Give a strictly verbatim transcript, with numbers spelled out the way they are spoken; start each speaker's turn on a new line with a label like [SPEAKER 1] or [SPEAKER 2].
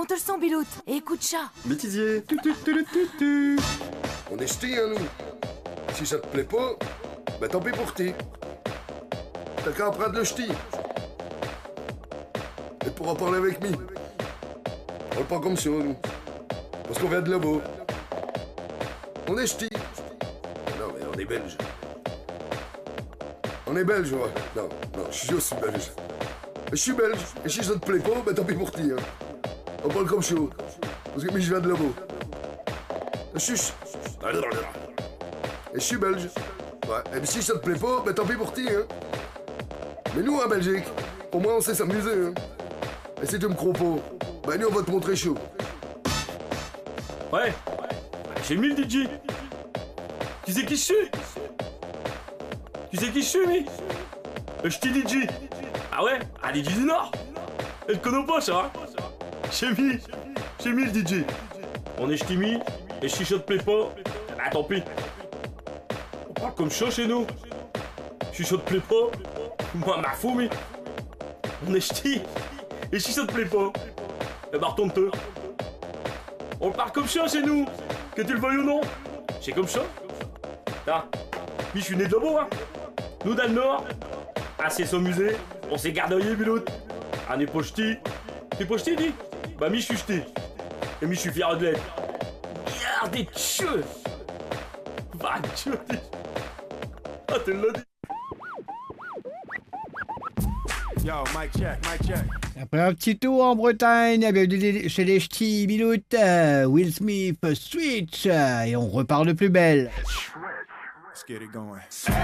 [SPEAKER 1] monte le son, Bilout, et écoute ça.
[SPEAKER 2] Bêtisier. Tu, tu, tu, tu, tu. On est ch'tis, hein, nous. Si ça te plaît pas, bah tant pis pour ti. T'as qu'à apprendre le ch'ti. Et pour en parler avec mi. On parle pas comme ça, nous. Parce qu'on vient de là-bas. On est ch'tis. Non, mais on est belge. On est belge, ouais. Non, non, je suis aussi belge. Je suis belge, et si ça te plaît pas, ben tant pis pour ti. Hein. On parle comme chaud. Parce que mais je viens de là-bas. Je suis... Et je suis belge. Ouais, et si ça te plaît pas, ben tant pis pour ti. Hein. Mais nous, en Belgique, au moins on sait s'amuser. Hein. Et si tu me crois pas, ben nous on va te montrer chaud.
[SPEAKER 3] Ouais, j'ai mis le D J. Tu sais qui je suis? Tu sais qui je suis, oui? Le ch'ti D J. Ah ouais? Un D J du Nord. Elle connaît pas, ça, hein? J'ai mis, j'ai mis le D J. On est ch'ti mis, et si ça te plaît pas, bah tant pis. On parle comme chaud chez nous. Si ça te plaît pas, moi, ma fou, mais. On est ch'ti, et si ça te plaît pas, eh bah retourne-te. On parle comme ça chez nous, que tu le veuilles ou non. C'est comme ça. Ah, oui, je suis né de là-bas, hein. Nous, dans le Nord, ah, c'est son musée, on s'est gardoyé, Bilout. Ah, n'est pas ch'ti. T'es pas ch'ti, dis? Bah, mi, je suis ch'ti. Et mi, je suis fier de l'être. Regarde des tcheux. Bah, tcheux, dis. Ah, tu l'as dit.
[SPEAKER 4] Yo, mic check, mic check.
[SPEAKER 5] Après un petit tour en Bretagne, bienvenue chez les ch'tis Bilout, euh, Will Smith, Switch, euh, et on repart de plus belle.
[SPEAKER 4] Let's get it going.